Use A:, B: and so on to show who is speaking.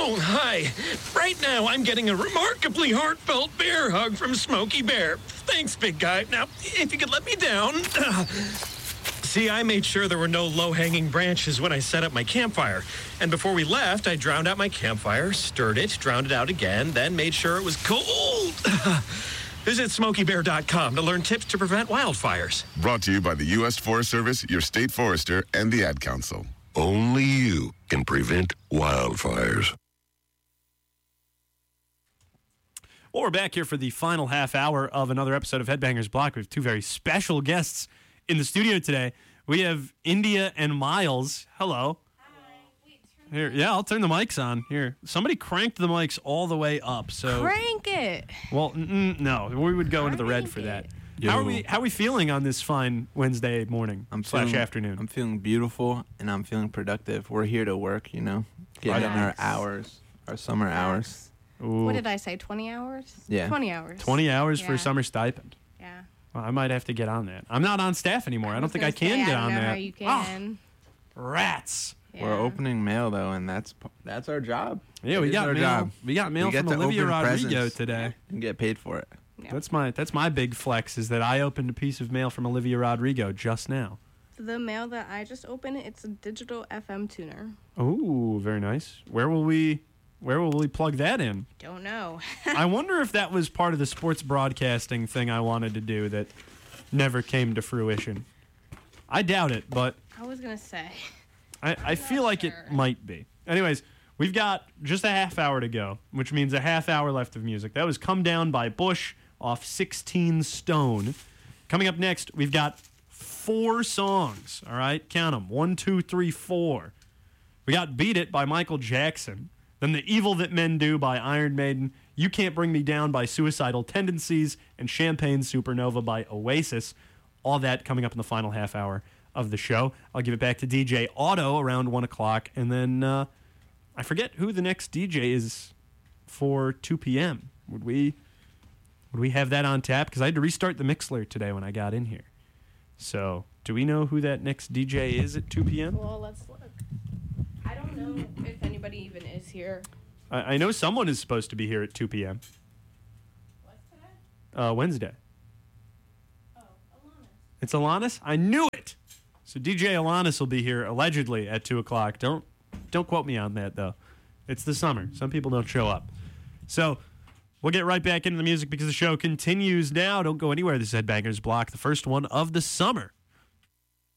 A: Oh, hi. Right now, I'm getting a remarkably heartfelt bear hug from Smokey Bear. Thanks, big guy. Now, if you could let me down. See, I made sure there were no low-hanging branches when I set up my campfire. And before we left, I drowned out my campfire, stirred it, drowned it out again, then made sure it was cold. Visit SmokeyBear.com to learn tips to prevent wildfires.
B: Brought to you by the U.S. Forest Service, your state forester, and the Ad Council.
C: Only you can prevent wildfires.
D: Well, we're back here for the final half hour of another episode of Headbangers Block. We have two very special guests in the studio today. We have India and Miles. Hello. Hi. Here, yeah, I'll turn the mics on. Here, somebody cranked the mics all the way up. So
E: crank it.
D: Well, no, we would go into the red for that. How are we feeling on this fine Wednesday morning / afternoon?
F: I'm feeling beautiful and I'm feeling productive. We're here to work, getting in our hours, our summer hours.
D: Ooh.
E: What did I say? 20 hours?
F: Yeah.
E: 20 hours.
D: 20 hours for summer stipend.
E: Yeah.
D: Well, I might have to get on that. I'm not on staff anymore. I don't think I can get on that.
E: How you can.
D: Oh, rats.
E: Yeah.
F: We're opening mail though, and that's our job.
D: Yeah, we got mail. We got mail from Olivia Rodrigo today.
F: And get paid for it.
E: Yeah.
D: That's my big flex is that I opened a piece of mail from Olivia Rodrigo just now.
E: The mail that I just opened, it's a digital FM tuner.
D: Oh, very nice. Where will we plug that in?
E: Don't know.
D: I wonder if that was part of the sports broadcasting thing I wanted to do that never came to fruition. I doubt it, but
E: I was going to say.
D: I feel like it might be. Anyways, we've got just a half hour to go, which means a half hour left of music. That was Come Down by Bush off 16 Stone. Coming up next, we've got 4 songs. All right, count them. 1, 2, 3, 4. We got Beat It by Michael Jackson. Then The Evil That Men Do by Iron Maiden. You Can't Bring Me Down by Suicidal Tendencies. And Champagne Supernova by Oasis. All that coming up in the final half hour of the show. I'll give it back to DJ Otto around 1 o'clock. And then I forget who the next DJ is for 2 p.m. Would we have that on tap? Because I had to restart the Mixler today when I got in here. So do we know who that next DJ is at 2 p.m.?
E: Well, let's look. I don't know if anybody even is here.
D: I know someone is supposed to be here at 2 p.m.
E: What's today?
D: Wednesday.
E: Oh, Alanis.
D: It's Alanis? I knew it! So DJ Alanis will be here allegedly at 2 o'clock. Don't quote me on that, though. It's the summer. Some people don't show up. So we'll get right back into the music because the show continues now. Don't go anywhere. This is Headbangers Block, the first one of the summer.